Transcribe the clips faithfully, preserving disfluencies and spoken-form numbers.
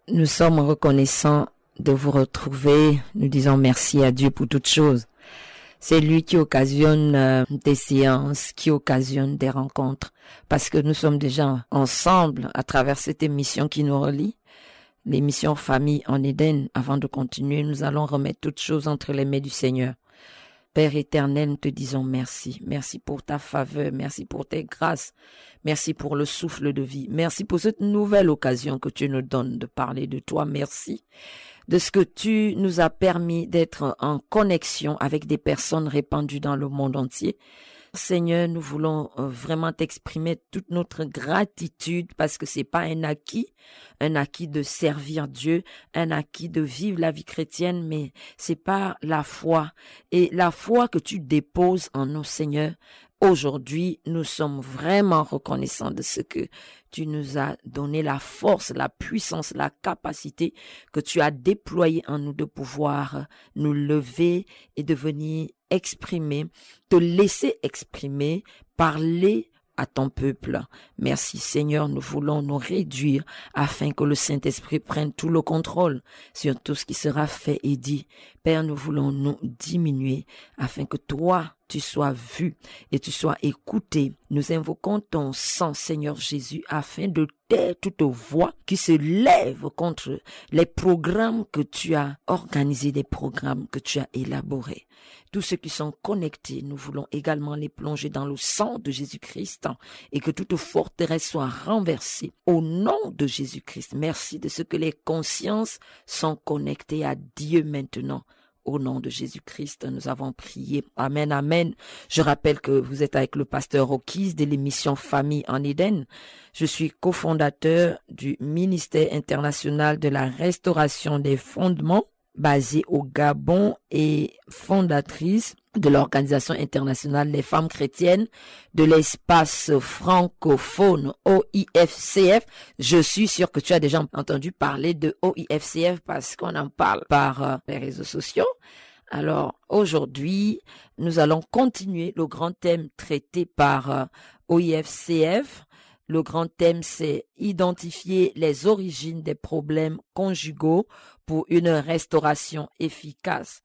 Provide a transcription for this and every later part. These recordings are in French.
Nous sommes reconnaissants de vous retrouver. Nous disons merci à Dieu pour toutes choses. C'est lui qui occasionne euh, des séances, qui occasionne des rencontres. Parce que nous sommes déjà ensemble à travers cette émission qui nous relie. L'émission Famille en Éden. Avant de continuer, nous allons remettre toutes choses entre les mains du Seigneur. Père éternel, nous te disons merci. Merci pour ta faveur, merci pour tes grâces, merci pour le souffle de vie, merci pour cette nouvelle occasion que tu nous donnes de parler de toi. Merci de ce que tu nous as permis d'être en connexion avec des personnes répandues dans le monde entier. Seigneur, nous voulons vraiment t'exprimer toute notre gratitude parce que c'est pas un acquis, un acquis de servir Dieu, un acquis de vivre la vie chrétienne, mais c'est pas la foi. Et la foi que tu déposes en nous, Seigneur, aujourd'hui, nous sommes vraiment reconnaissants de ce que tu nous as donné, la force, la puissance, la capacité que tu as déployée en nous de pouvoir nous lever et de venir exprimer, te laisser exprimer, parler à ton peuple. Merci Seigneur, nous voulons nous réduire afin que le Saint-Esprit prenne tout le contrôle sur tout ce qui sera fait et dit. Père, nous voulons nous diminuer afin que toi, tu sois vu et tu sois écouté. Nous invoquons ton sang, Seigneur Jésus, afin de taire toute voix qui se lève contre les programmes que tu as organisés, les programmes que tu as élaborés. Tous ceux qui sont connectés, nous voulons également les plonger dans le sang de Jésus-Christ et que toute forteresse soit renversée au nom de Jésus-Christ. Merci de ce que les consciences sont connectées à Dieu maintenant. Au nom de Jésus-Christ, nous avons prié. Amen, amen. Je rappelle que vous êtes avec le pasteur Okis de l'émission Famille en Éden. Je suis cofondateur du ministère international de la restauration des fondements basé au Gabon et fondatrice de l'Organisation internationale des femmes chrétiennes de l'espace francophone O I F C F. Je suis sûr que tu as déjà entendu parler de O I F C F parce qu'on en parle par euh, les réseaux sociaux. Alors aujourd'hui, nous allons continuer le grand thème traité par euh, O I F C F. Le grand thème, c'est identifier les origines des problèmes conjugaux pour une restauration efficace.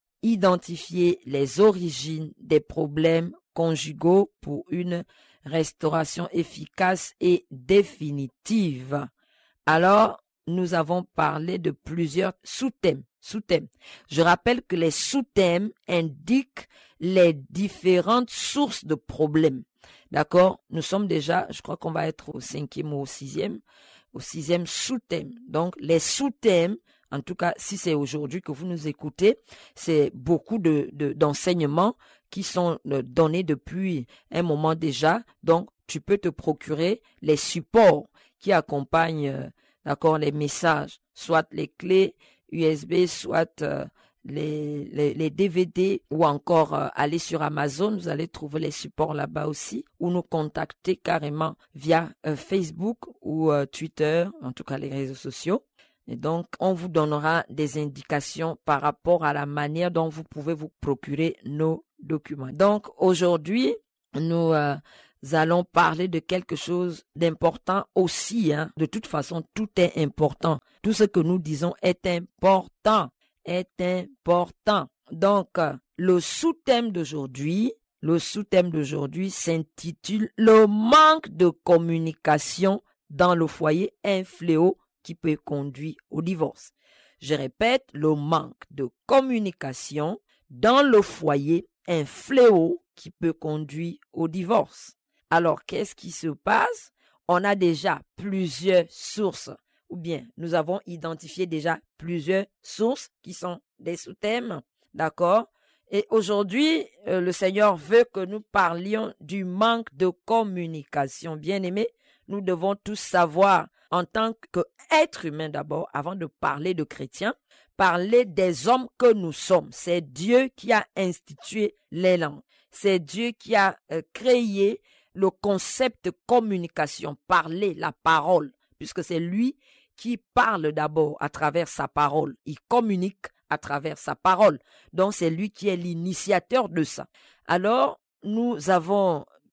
Identifier les origines des problèmes conjugaux pour une restauration efficace et définitive. Alors, nous avons parlé de plusieurs sous-thèmes. Sous-thèmes. Je rappelle que les sous-thèmes indiquent les différentes sources de problèmes. D'accord? Nous sommes déjà, je crois qu'on va être au cinquième ou au sixième, au sixième sous-thème. Donc, les sous-thèmes, en tout cas, si c'est aujourd'hui que vous nous écoutez, c'est beaucoup de, de, d'enseignements qui sont donnés depuis un moment déjà. Donc, tu peux te procurer les supports qui accompagnent, euh, d'accord, les messages, soit les clés U S B, soit euh, les, les, les D V D ou encore euh, aller sur Amazon, vous allez trouver les supports là-bas aussi, ou nous contacter carrément via euh, Facebook ou euh, Twitter, en tout cas les réseaux sociaux. Et donc, on vous donnera des indications par rapport à la manière dont vous pouvez vous procurer nos documents. Donc, aujourd'hui, nous euh, allons parler de quelque chose d'important aussi. Hein. De toute façon, tout est important. Tout ce que nous disons est important. est important. Donc, le sous-thème d'aujourd'hui, le sous-thème d'aujourd'hui s'intitule « Le manque de communication dans le foyer, un fléau qui peut conduire au divorce ». Je répète, le manque de communication dans le foyer, un fléau qui peut conduire au divorce. Alors, qu'est-ce qui se passe? On a déjà plusieurs sources. Ou bien, nous avons identifié déjà plusieurs sources qui sont des sous-thèmes, d'accord? Et aujourd'hui, euh, le Seigneur veut que nous parlions du manque de communication. Bien-aimés, nous devons tous savoir, en tant qu'être humain d'abord, avant de parler de chrétiens, parler des hommes que nous sommes. C'est Dieu qui a institué les langues. C'est Dieu qui a euh, créé le concept de communication, parler, la parole, puisque c'est lui qui parle d'abord à travers sa parole. Il communique à travers sa parole. Donc, c'est lui qui est l'initiateur de ça. Alors, nous avons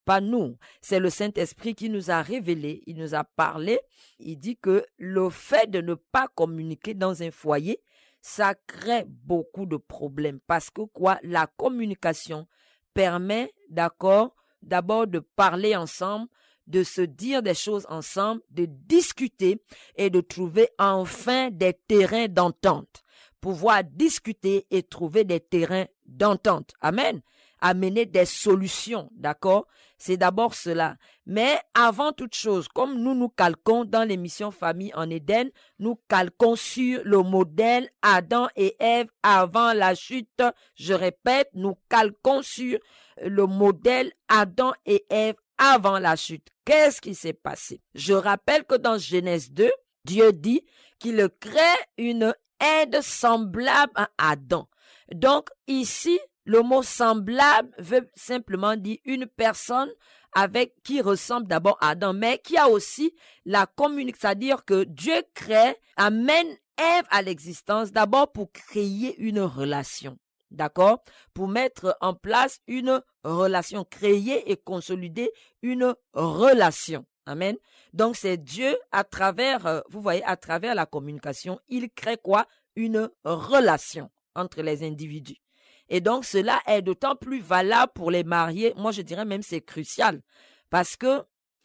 pas nous. C'est le Saint-Esprit qui nous a révélé, il nous a parlé. Il dit que le fait de ne pas communiquer dans un foyer, ça crée beaucoup de problèmes. Parce que quoi? La communication permet, d'accord, d'abord de parler ensemble, de se dire des choses ensemble, de discuter et de trouver enfin des terrains d'entente. Pouvoir discuter et trouver des terrains d'entente. Amen. Amener des solutions, d'accord? C'est d'abord cela. Mais avant toute chose, comme nous nous calquons dans l'émission Famille en Éden, nous calquons sur le modèle Adam et Ève avant la chute. Je répète, nous calquons sur le modèle Adam et Ève avant la chute. Qu'est-ce qui s'est passé? Je rappelle que dans Genèse deux, Dieu dit qu'il crée une aide semblable à Adam. Donc ici, le mot semblable veut simplement dire une personne avec qui ressemble d'abord à Adam, mais qui a aussi la communication, c'est-à-dire que Dieu crée, amène Ève à l'existence d'abord pour créer une relation. D'accord? Pour mettre en place une relation, créer et consolider une relation. Amen. Donc c'est Dieu à travers, euh, vous voyez, à travers la communication, il crée quoi? Une relation entre les individus. Et donc cela est d'autant plus valable pour les mariés. Moi je dirais même c'est crucial. Parce que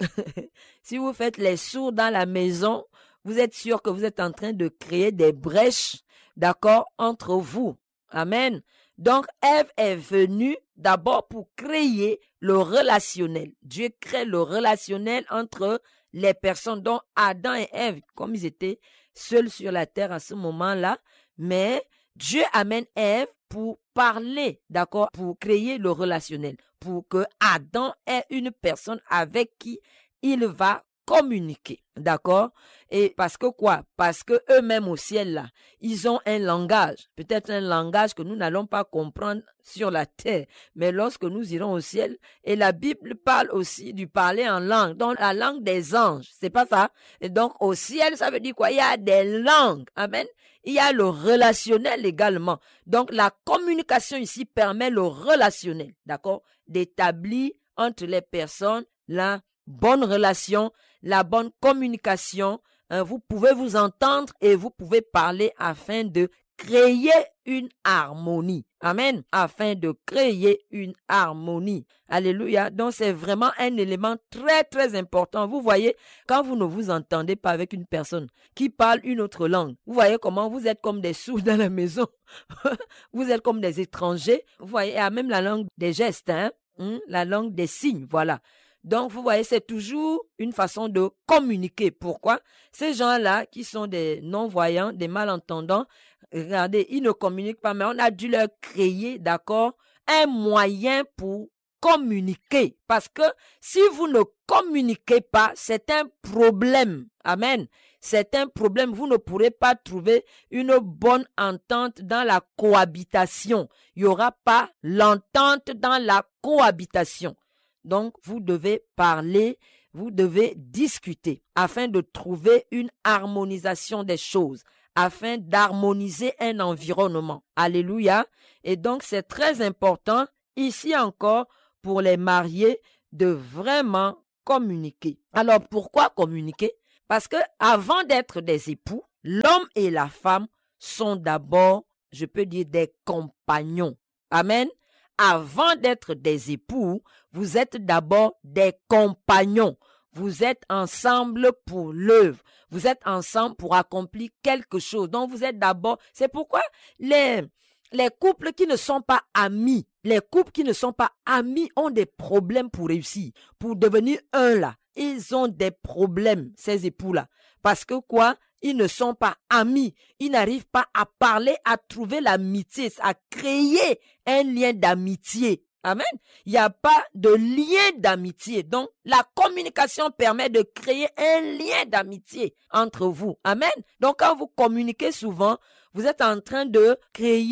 si vous faites les sourds dans la maison, vous êtes sûr que vous êtes en train de créer des brèches, d'accord, entre vous. Amen. Donc, Ève est venue d'abord pour créer le relationnel. Dieu crée le relationnel entre les personnes, dont Adam et Ève, comme ils étaient seuls sur la terre à ce moment-là. Mais Dieu amène Ève pour parler, d'accord, pour créer le relationnel, pour que Adam ait une personne avec qui il va communiquer, d'accord? Et parce que quoi? Parce que eux-mêmes au ciel là, ils ont un langage, peut-être un langage que nous n'allons pas comprendre sur la terre, mais lorsque nous irons au ciel, et la Bible parle aussi du parler en langue, donc la langue des anges, c'est pas ça? Et donc au ciel, ça veut dire quoi? Il y a des langues, amen? Il y a le relationnel également. Donc la communication ici permet le relationnel, d'accord? D'établir entre les personnes la bonne relation, la bonne communication, hein, vous pouvez vous entendre et vous pouvez parler afin de créer une harmonie. Amen. Afin de créer une harmonie. Alléluia. Donc c'est vraiment un élément très très important. Vous voyez, quand vous ne vous entendez pas avec une personne qui parle une autre langue, vous voyez comment vous êtes comme des sourds dans la maison. Vous êtes comme des étrangers. Vous voyez, il y a même la langue des gestes, hein, hein, la langue des signes, voilà. Donc, vous voyez, c'est toujours une façon de communiquer. Pourquoi? Ces gens-là qui sont des non-voyants, des malentendants, regardez, ils ne communiquent pas, mais on a dû leur créer, d'accord, un moyen pour communiquer. Parce que si vous ne communiquez pas, c'est un problème. Amen. C'est un problème. Vous ne pourrez pas trouver une bonne entente dans la cohabitation. Il n'y aura pas l'entente dans la cohabitation. Donc, vous devez parler, vous devez discuter afin de trouver une harmonisation des choses, afin d'harmoniser un environnement. Alléluia. Et donc, c'est très important, ici encore, pour les mariés, de vraiment communiquer. Alors, pourquoi communiquer? Parce que avant d'être des époux, l'homme et la femme sont d'abord, je peux dire, des compagnons. Amen. Avant d'être des époux, vous êtes d'abord des compagnons. Vous êtes ensemble pour l'œuvre. Vous êtes ensemble pour accomplir quelque chose. Donc, vous êtes d'abord... C'est pourquoi les, les couples qui ne sont pas amis, les couples qui ne sont pas amis ont des problèmes pour réussir, pour devenir un là. Ils ont des problèmes, ces époux-là. Parce que quoi? Ils ne sont pas amis. Ils n'arrivent pas à parler, à trouver l'amitié, à créer un lien d'amitié. Amen. Il n'y a pas de lien d'amitié. Donc, la communication permet de créer un lien d'amitié entre vous. Amen. Donc, quand vous communiquez souvent, vous êtes en train de créer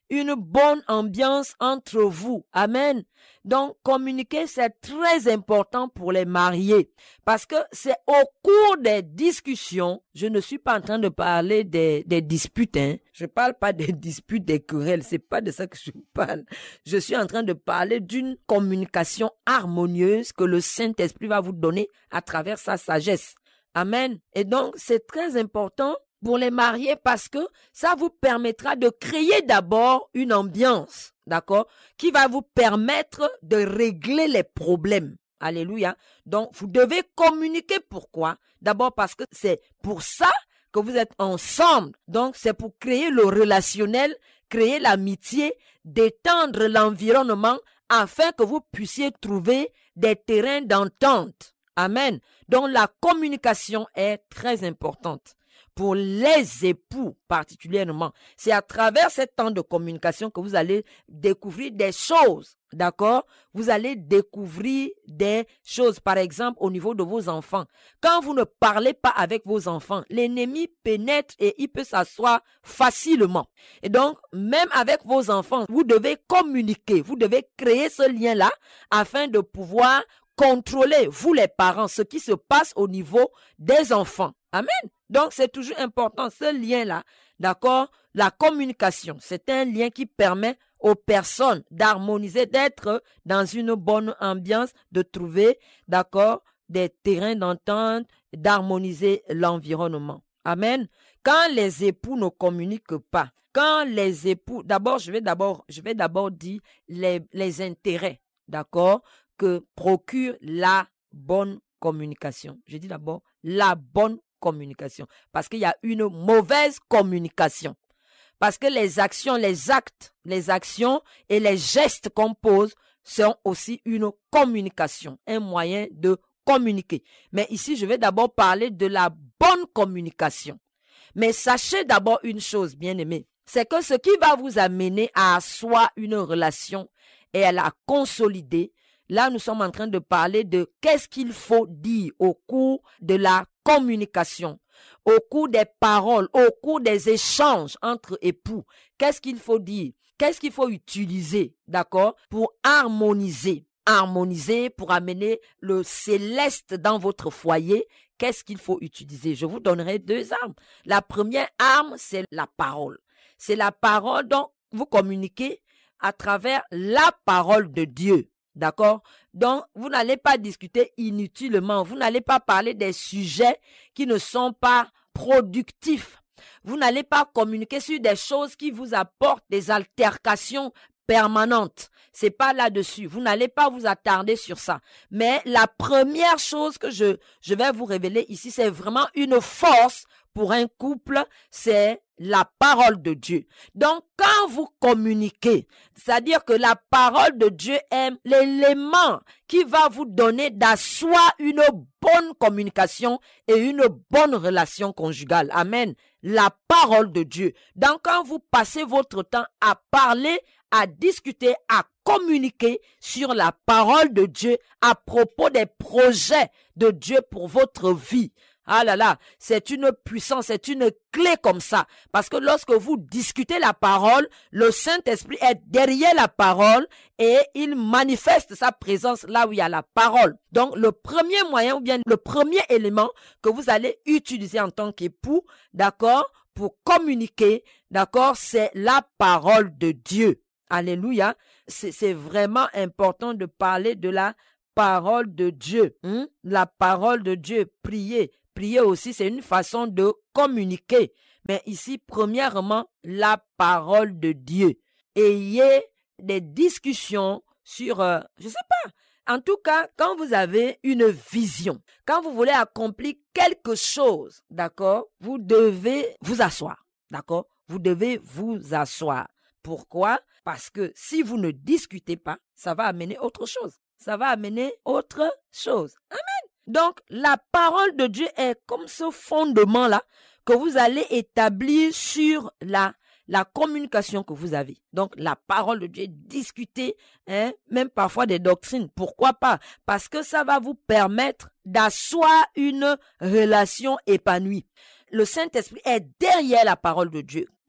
une bonne ambiance entre vous. Amen. Donc, communiquer, c'est très important pour les mariés parce que c'est au cours des discussions, je ne suis pas en train de parler des, des disputes, hein. Je parle pas des disputes, des querelles, c'est pas de ça que je parle. Je suis en train de parler d'une communication harmonieuse que le Saint-Esprit va vous donner à travers sa sagesse. Amen. Et donc, c'est très important pour les mariés parce que ça vous permettra de créer d'abord une ambiance, d'accord, qui va vous permettre de régler les problèmes. Alléluia. Donc, vous devez communiquer. Pourquoi? D'abord parce que c'est pour ça que vous êtes ensemble. Donc, c'est pour créer le relationnel, créer l'amitié, détendre l'environnement afin que vous puissiez trouver des terrains d'entente. Amen. Donc, la communication est très importante. Pour les époux particulièrement, c'est à travers ce temps de communication que vous allez découvrir des choses, d'accord? Vous allez découvrir des choses, par exemple, au niveau de vos enfants. Quand vous ne parlez pas avec vos enfants, l'ennemi pénètre et il peut s'asseoir facilement. Et donc, même avec vos enfants, vous devez communiquer, vous devez créer ce lien-là afin de pouvoir contrôler, vous les parents, ce qui se passe au niveau des enfants. Amen. Donc, c'est toujours important, ce lien-là, d'accord? La communication, c'est un lien qui permet aux personnes d'harmoniser, d'être dans une bonne ambiance, de trouver, d'accord, des terrains d'entente, d'harmoniser l'environnement. Amen. Quand les époux ne communiquent pas, quand les époux, d'abord, je vais d'abord, je vais d'abord dire les, les intérêts, d'accord, que procure la bonne communication. Je dis d'abord la bonne communication. Parce qu'il y a une mauvaise communication. Parce que les actions, les actes, les actions et les gestes qu'on pose sont aussi une communication, un moyen de communiquer. Mais ici, je vais d'abord parler de la bonne communication. Mais sachez d'abord une chose, bien-aimés, c'est que ce qui va vous amener à asseoir une relation et à la consolider, là, nous sommes en train de parler de qu'est-ce qu'il faut dire au cours de la communication, au cours des paroles, au cours des échanges entre époux. Qu'est-ce qu'il faut dire? Qu'est-ce qu'il faut utiliser, d'accord, pour harmoniser? Harmoniser, pour amener le céleste dans votre foyer. Qu'est-ce qu'il faut utiliser? Je vous donnerai deux armes. La première arme, c'est la parole. C'est la parole dont vous communiquez à travers la parole de Dieu. D'accord? Donc, vous n'allez pas discuter inutilement. Vous n'allez pas parler des sujets qui ne sont pas productifs. Vous n'allez pas communiquer sur des choses qui vous apportent des altercations permanentes. C'est pas là-dessus. Vous n'allez pas vous attarder sur ça. Mais la première chose que je, je vais vous révéler ici, c'est vraiment une force pour un couple, c'est la parole de Dieu. Donc, quand vous communiquez, c'est-à-dire que la parole de Dieu est l'élément qui va vous donner d'asseoir une bonne communication et une bonne relation conjugale. Amen. La parole de Dieu. Donc, quand vous passez votre temps à parler, à discuter, à communiquer sur la parole de Dieu à propos des projets de Dieu pour votre vie. Ah là là, c'est une puissance, c'est une clé comme ça. Parce que lorsque vous discutez la parole, le Saint-Esprit est derrière la parole et il manifeste sa présence là où il y a la parole. Donc, le premier moyen ou bien le premier élément que vous allez utiliser en tant qu'époux, d'accord, pour communiquer, d'accord, c'est la parole de Dieu. Alléluia. C'est, c'est vraiment important de parler de la parole de Dieu. Hein? La parole de Dieu, prier. Prier aussi, c'est une façon de communiquer. Mais ici, premièrement, la parole de Dieu. Ayez des discussions sur, euh, je ne sais pas, en tout cas, quand vous avez une vision, quand vous voulez accomplir quelque chose, d'accord, vous devez vous asseoir, d'accord, vous devez vous asseoir. Pourquoi? Parce que si vous ne discutez pas, ça va amener autre chose. Ça va amener autre chose. Amen. Donc, la parole de Dieu est comme ce fondement-là que vous allez établir sur la, la communication que vous avez. Donc, la parole de Dieu, discuter, hein, même parfois des doctrines. Pourquoi pas? Parce que ça va vous permettre d'asseoir une relation épanouie. Le Saint-Esprit est derrière la parole de Dieu. Quand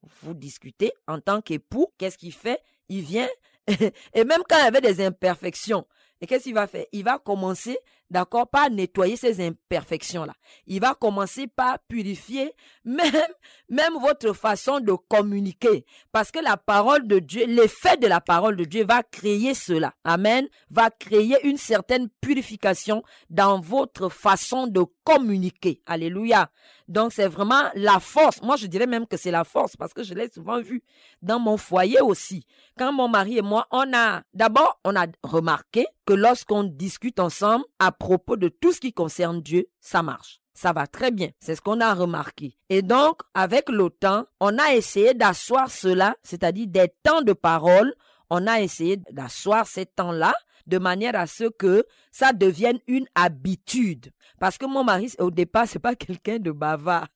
vous discutez en tant qu'époux. Qu'est-ce qu'il fait? Il vient, et même quand il y avait des imperfections, et qu'est-ce qu'il va faire? Il va commencer, d'accord, par nettoyer ces imperfections-là. Il va commencer par purifier même, même votre façon de communiquer. Parce que la parole de Dieu, l'effet de la parole de Dieu va créer cela. Amen. Va créer une certaine purification dans votre façon de communiquer. Alléluia. Donc, c'est vraiment la force. Moi, je dirais même que c'est la force parce que je l'ai souvent vu dans mon foyer aussi. Quand mon mari et moi, on a, d'abord, on a remarqué que lorsqu'on discute ensemble à propos de tout ce qui concerne Dieu, ça marche. Ça va très bien. C'est ce qu'on a remarqué. Et donc, avec le temps, on a essayé d'asseoir cela, c'est-à-dire des temps de parole. On a essayé d'asseoir ces temps-là de manière à ce que ça devienne une habitude. Parce que mon mari, au départ, c'est pas quelqu'un de bavard.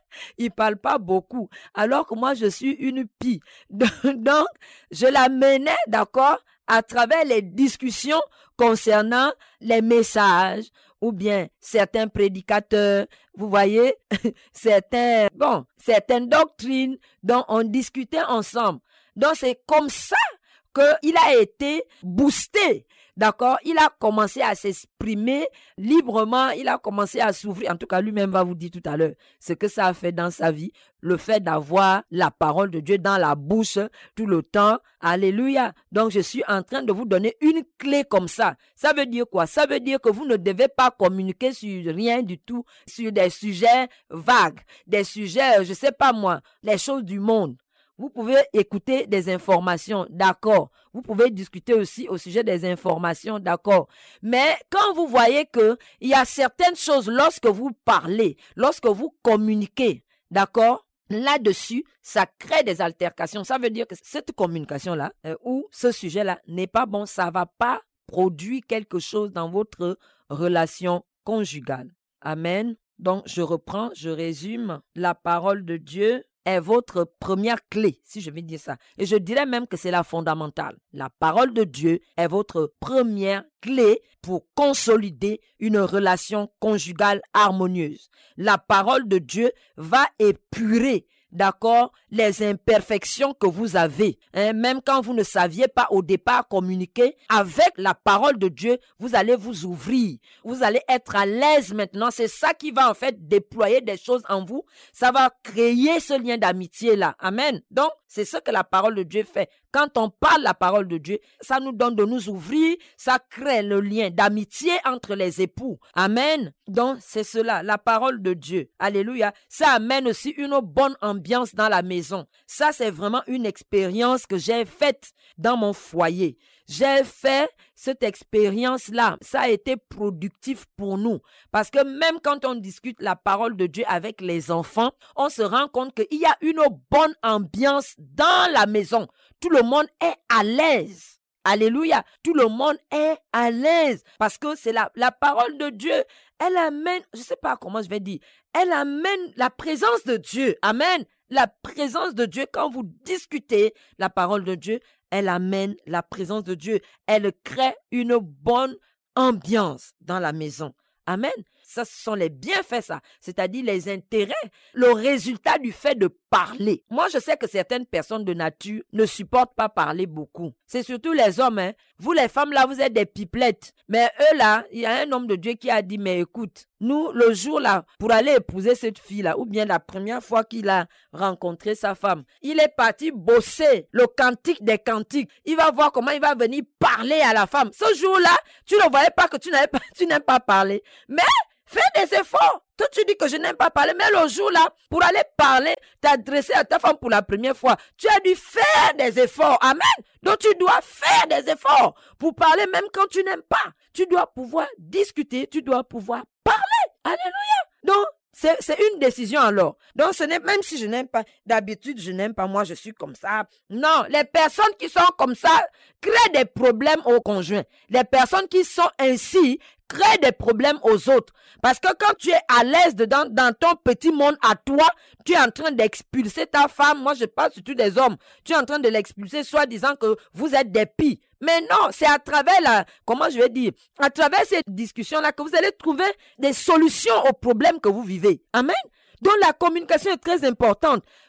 Il parle pas beaucoup. Alors que moi, je suis une pie. Donc, je la menais, d'accord, à travers les discussions concernant les messages ou bien certains prédicateurs, vous voyez, certains, bon, certaines doctrines dont on discutait ensemble. Donc, c'est comme ça qu'il a été boosté. D'accord, il a commencé à s'exprimer librement, il a commencé à s'ouvrir. En tout cas, lui-même va vous dire tout à l'heure ce que ça a fait dans sa vie, le fait d'avoir la parole de Dieu dans la bouche tout le temps. Alléluia. Donc, je suis en train de vous donner une clé comme ça. Ça veut dire quoi? Ça veut dire que vous ne devez pas communiquer sur rien du tout, sur des sujets vagues, des sujets, je sais pas moi, les choses du monde. Vous pouvez écouter des informations, d'accord. Vous pouvez discuter aussi au sujet des informations, d'accord. Mais quand vous voyez que il y a certaines choses lorsque vous parlez, lorsque vous communiquez, d'accord, là-dessus, ça crée des altercations. Ça veut dire que cette communication-là euh, ou ce sujet-là n'est pas bon. Ça va pas produire quelque chose dans votre relation conjugale. Amen. Donc, je reprends, je résume. La parole de Dieu est votre première clé, si je vais dire ça. Et je dirais même que c'est la fondamentale. La parole de Dieu est votre première clé pour consolider une relation conjugale harmonieuse. La parole de Dieu va épurer, d'accord, les imperfections que vous avez. Hein, même quand vous ne saviez pas au départ communiquer, avec la parole de Dieu, vous allez vous ouvrir. Vous allez être à l'aise maintenant. C'est ça qui va en fait déployer des choses en vous. Ça va créer ce lien d'amitié-là. Amen. Donc, c'est ce que la parole de Dieu fait. Quand on parle la parole de Dieu, ça nous donne de nous ouvrir, ça crée le lien d'amitié entre les époux. Amen. Donc, c'est cela, la parole de Dieu. Alléluia. Ça amène aussi une bonne ambiance dans la maison. Ça, c'est vraiment une expérience que j'ai faite dans mon foyer. J'ai fait cette expérience-là. Ça a été productif pour nous. Parce que même quand on discute la parole de Dieu avec les enfants, on se rend compte qu'il y a une bonne ambiance dans la maison. Tout le monde est à l'aise. Alléluia. Tout le monde est à l'aise. Parce que c'est la, la parole de Dieu. Elle amène, je ne sais pas comment je vais dire, elle amène la présence de Dieu. Amen. La présence de Dieu, quand vous discutez la parole de Dieu, elle amène la présence de Dieu. Elle crée une bonne ambiance dans la maison. Amen. Ça, ce sont les bienfaits, ça. C'est-à-dire les intérêts, le résultat du fait de parler. Moi, je sais que certaines personnes de nature ne supportent pas parler beaucoup. C'est surtout les hommes, hein. Vous, les femmes, là, vous êtes des pipelettes. Mais eux, là, il y a un homme de Dieu qui a dit, mais écoute, nous, le jour, là, pour aller épouser cette fille-là, ou bien la première fois qu'il a rencontré sa femme, il est parti bosser le cantique des cantiques. Il va voir comment il va venir parler à la femme. Ce jour-là, tu ne voyais pas que tu n'avais pas, tu n'aimes pas parler. Mais fais des efforts. Toi, tu dis que je n'aime pas parler, mais le jour-là, pour aller parler, t'adresser à ta femme pour la première fois, tu as dû faire des efforts. Amen. Donc, tu dois faire des efforts pour parler même quand tu n'aimes pas. Tu dois pouvoir discuter, tu dois pouvoir parler. Alléluia. Donc, c'est, c'est une décision alors. Donc, ce n'est même si je n'aime pas, d'habitude, je n'aime pas, moi, je suis comme ça. Non, les personnes qui sont comme ça créent des problèmes aux conjoints. Les personnes qui sont ainsi crée des problèmes aux autres. Parce que quand tu es à l'aise dedans, dans ton petit monde à toi, tu es en train d'expulser ta femme. Moi, je parle surtout des hommes. Tu es en train de l'expulser, soit disant que vous êtes des pies. Mais non, c'est à travers la, comment je vais dire, à travers cette discussion-là que vous allez trouver des solutions aux problèmes que vous vivez. Amen. Donc, la communication est très importante.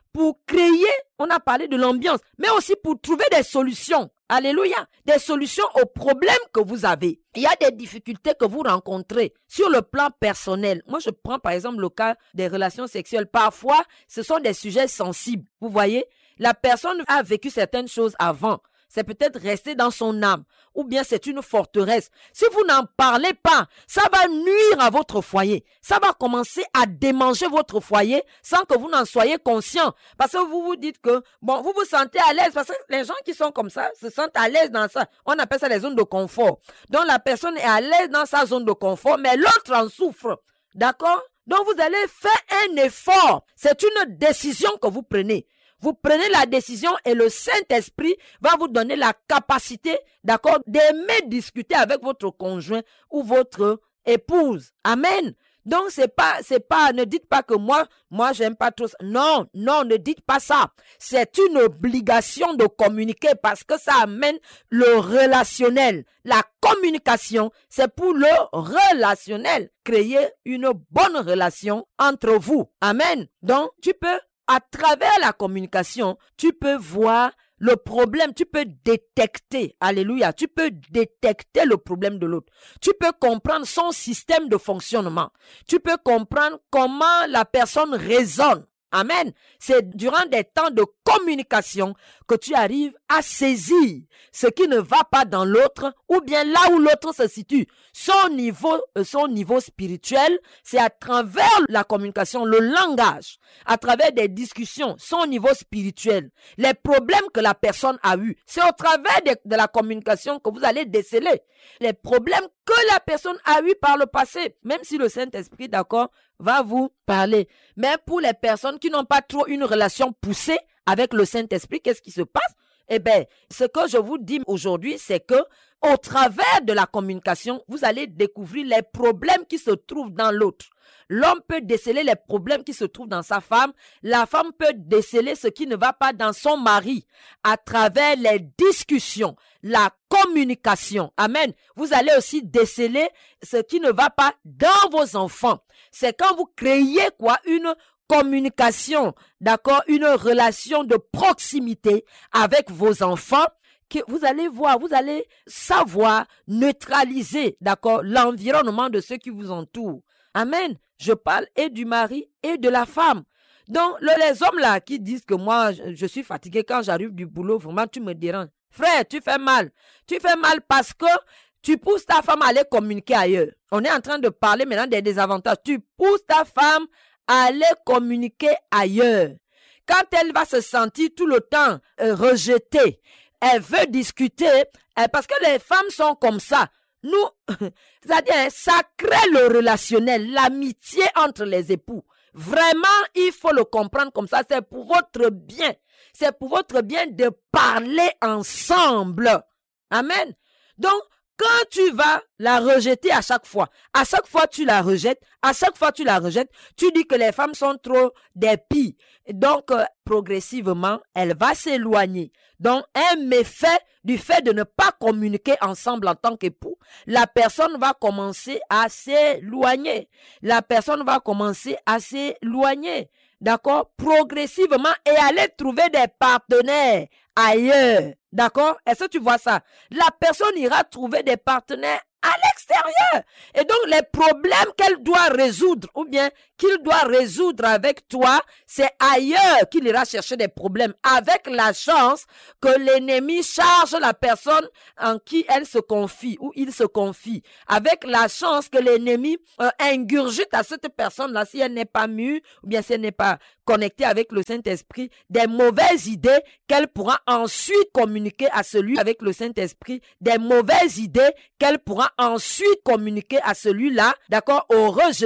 pour créer, on a parlé de l'ambiance, mais aussi pour trouver des solutions. Alléluia. Des solutions aux problèmes que vous avez. Il y a des difficultés que vous rencontrez sur le plan personnel. Moi, je prends par exemple le cas des relations sexuelles. Parfois, ce sont des sujets sensibles. Vous voyez, la personne a vécu certaines choses avant. C'est peut-être resté dans son âme, ou bien c'est une forteresse. Si vous n'en parlez pas, ça va nuire à votre foyer. Ça va commencer à démanger votre foyer sans que vous n'en soyez conscient. Parce que vous vous dites que, bon, vous vous sentez à l'aise, parce que les gens qui sont comme ça se sentent à l'aise dans ça. On appelle ça les zones de confort. Donc la personne est à l'aise dans sa zone de confort, mais l'autre en souffre. D'accord? Donc vous allez faire un effort. C'est une décision que vous prenez. Vous prenez la décision et le Saint-Esprit va vous donner la capacité, d'accord, d'aimer discuter avec votre conjoint ou votre épouse. Amen. Donc, c'est pas, c'est pas, ne dites pas que moi, moi, j'aime pas trop ça. Non, non, ne dites pas ça. C'est une obligation de communiquer parce que ça amène le relationnel. La communication, c'est pour le relationnel. Créer une bonne relation entre vous. Amen. Donc, tu peux à travers la communication, tu peux voir le problème, tu peux détecter, alléluia, tu peux détecter le problème de l'autre. Tu peux comprendre son système de fonctionnement. Tu peux comprendre comment la personne raisonne. Amen. C'est durant des temps de communication que tu arrives à saisir ce qui ne va pas dans l'autre ou bien là où l'autre se situe. Son niveau, son niveau spirituel, c'est à travers la communication, le langage, à travers des discussions, son niveau spirituel. Les problèmes que la personne a eus, c'est au travers de, de la communication que vous allez déceler les problèmes que la personne a eus par le passé. Même si le Saint-Esprit, d'accord, va vous parler. Mais pour les personnes qui n'ont pas trop une relation poussée avec le Saint-Esprit, qu'est-ce qui se passe? Eh bien, ce que je vous dis aujourd'hui, c'est que au travers de la communication, vous allez découvrir les problèmes qui se trouvent dans l'autre. L'homme peut déceler les problèmes qui se trouvent dans sa femme. La femme peut déceler ce qui ne va pas dans son mari à travers les discussions, la communication. Amen. Vous allez aussi déceler ce qui ne va pas dans vos enfants. C'est quand vous créez quoi? Une communication, d'accord? Une relation de proximité avec vos enfants. Que vous allez voir, vous allez savoir neutraliser, d'accord, l'environnement de ceux qui vous entourent. Amen. Je parle et du mari et de la femme. Donc, le, les hommes là qui disent que moi, je, je suis fatigué quand j'arrive du boulot, vraiment, tu me déranges. Frère, tu fais mal. Tu fais mal parce que tu pousses ta femme à aller communiquer ailleurs. On est en train de parler maintenant des désavantages. Tu pousses ta femme à aller communiquer ailleurs. Quand elle va se sentir tout le temps euh, rejetée, elle veut discuter, euh, parce que les femmes sont comme ça. Nous, c'est-à-dire, ça crée le relationnel, l'amitié entre les époux. Vraiment, il faut le comprendre comme ça. C'est pour votre bien. C'est pour votre bien de parler ensemble. Amen. Donc, quand tu vas la rejeter à chaque fois, à chaque fois tu la rejettes, à chaque fois tu la rejettes, tu dis que les femmes sont trop des pies. Donc, euh, progressivement, elle va s'éloigner. Donc, un méfait du fait de ne pas communiquer ensemble en tant qu'époux, la personne va commencer à s'éloigner. La personne va commencer à s'éloigner. D'accord? Progressivement et aller trouver des partenaires ailleurs. D'accord? Est-ce que tu vois ça? La personne ira trouver des partenaires à l'extérieur. Et donc, les problèmes qu'elle doit résoudre ou bien qu'il doit résoudre avec toi, c'est ailleurs qu'il ira chercher des problèmes. Avec la chance que l'ennemi charge la personne en qui elle se confie ou il se confie. Avec la chance que l'ennemi euh, ingurgite à cette personne-là, si elle n'est pas mûre ou bien si elle n'est pas connectée avec le Saint-Esprit, des mauvaises idées qu'elle pourra ensuite communiquer à celui avec le Saint-Esprit, des mauvaises idées qu'elle pourra ensuite communiquer à celui-là, d'accord, au rejet